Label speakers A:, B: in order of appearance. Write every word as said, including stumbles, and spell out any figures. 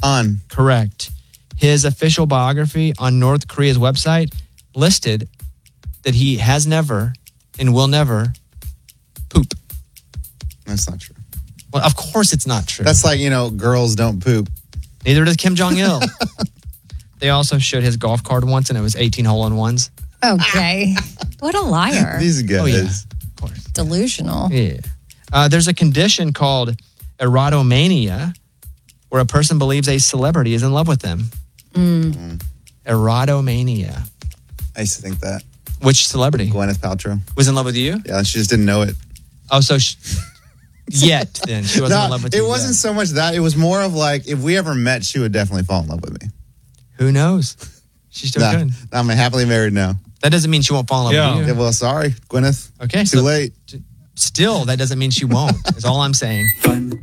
A: On.
B: Correct. His official biography on North Korea's website listed that he has never and will never poop.
A: That's not true.
B: Well, of course it's not true.
A: That's like, you know, girls don't poop.
B: Neither does Kim Jong-il. They also showed his golf cart once, and it was eighteen hole-in-ones.
C: Okay. What a liar.
A: These guys.
B: Oh, yeah. Of course.
C: Delusional.
B: Yeah. Uh, there's a condition called erotomania where a person believes a celebrity is in love with them.
C: Mm.
B: Erotomania.
A: I used to think that.
B: Which celebrity?
A: Gwyneth Paltrow.
B: Was in love with you?
A: Yeah, she just didn't know it.
B: Oh, so she, yet then. She wasn't
A: No,
B: in love with
A: it
B: you.
A: It wasn't
B: yet.
A: so much that. It was more of like, if we ever met, she would definitely fall in love with me.
B: Who knows? She's still
A: nah,
B: good.
A: I'm happily married now.
B: That doesn't mean she won't fall in love
A: Yeah.
B: with you.
A: Yeah, well, sorry, Gwyneth.
B: Okay.
A: Too
B: so,
A: late.
B: Still, that doesn't mean she won't, is all I'm saying.